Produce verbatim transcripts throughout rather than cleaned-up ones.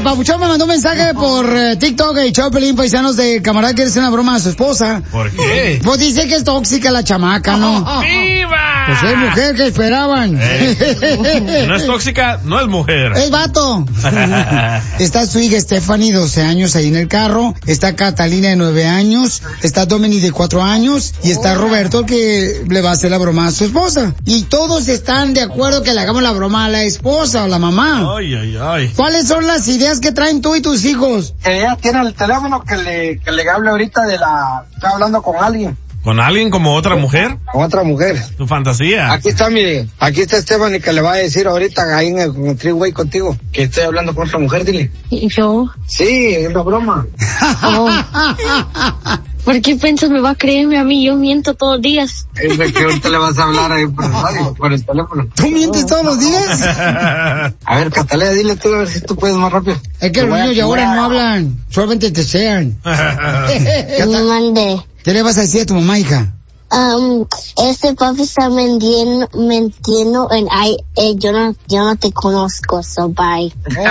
Papuchón me mandó un mensaje por eh, TikTok, el Chopelín, paisanos, de camarada que le hace una broma a su esposa. ¿Por qué? Pues dice que es tóxica la chamaca, ¿no? ¡Viva! Pues es mujer que esperaban. Eh, no es tóxica, no es mujer. Es vato. Está su hija Stephanie, doce años, ahí en el carro. Está Catalina, de nueve años. Está Dominic, de cuatro años. Y está Roberto, que le va a hacer la broma a su esposa. Y todos están de acuerdo que le hagamos la broma a la esposa o a la mamá. Ay, ay, ay. ¿Cuáles son las ideas que traen tú y tus hijos? Ella tiene el teléfono que le, que le hable ahorita de la... Está hablando con alguien. ¿Con alguien como otra mujer? Con otra mujer. Tu fantasía. Aquí está, mire. Aquí está Stephanie que le va a decir ahorita ahí en el, en el three-way contigo que estoy hablando con otra mujer, dile. ¿Y yo? Sí, es una broma. Oh. ¿Por qué piensas me va a creerme a mí? Yo miento todos los días. Es de que ahorita le vas a hablar ahí por el radio, por el teléfono. ¿Tú mientes todos los días? A ver, Catalina, dile tú a ver si tú puedes más rápido. Es que los niños de ahora no hablan, solamente te sean. Me mandé. ¿Qué le vas a decir a tu mamá, hija? Um, este papi está mintiendo, mintiendo en ay, eh, yo no, yo no te conozco, so bye.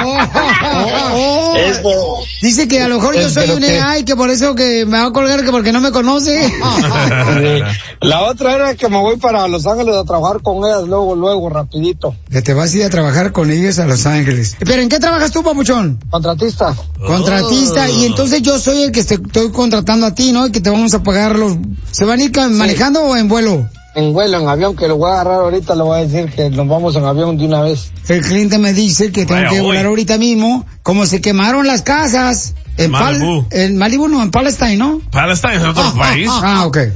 Eso. Dice que a lo mejor yo soy un A I, que por eso que me va a colgar, que porque no me conoce. La otra era que me voy para Los Ángeles a trabajar con ellas luego, luego, rapidito. Que te vas a ir a trabajar con ellos a Los Ángeles. ¿Pero en qué trabajas tú, papuchón? Contratista. Contratista, y entonces yo soy el que te estoy contratando a ti, ¿no? Y que te vamos a pagar los... ¿Se van a ir manejando o en vuelo? En vuelo, en avión, que lo voy a agarrar ahorita, le voy a decir que nos vamos en avión de una vez. El cliente me dice que tengo Vaya, que volar voy. ahorita mismo, como se quemaron las casas. En Malibu. Pal, en Malibu no, en Palestine, ¿no? Palestine es otro país. Ah, ok.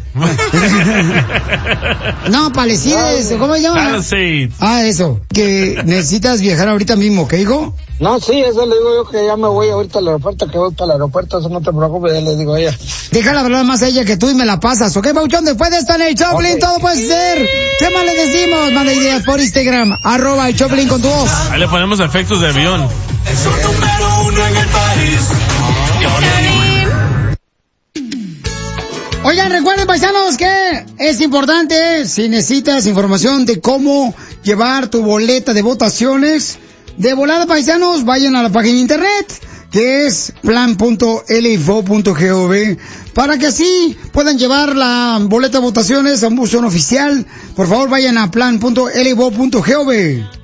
No, Palestines, ¿cómo se llama? Palisades. Ah, eso. Que necesitas viajar ahorita mismo, ¿qué digo? No, sí, eso le digo yo que ya me voy ahorita al aeropuerto, que voy para el aeropuerto, eso no te preocupes, ya le digo a ella. Déjala hablar más a ella que tú y me la pasas, ¿ok, Pauchón? Después de esto en el Choplin, Okay. todo puede ser. ¿Qué más le decimos? Manda ideas por Instagram, arroba el Choplin con tu voz. Ahí le ponemos efectos de avión. Es un número uno en el país. Oigan, recuerden, paisanos, que es importante, si necesitas información de cómo llevar tu boleta de votaciones, de volada, paisanos, vayan a la página de internet, que es plan punto l i v o punto gov, para que así puedan llevar la boleta de votaciones a un buzón oficial. Por favor, vayan a plan punto l i v o punto gov.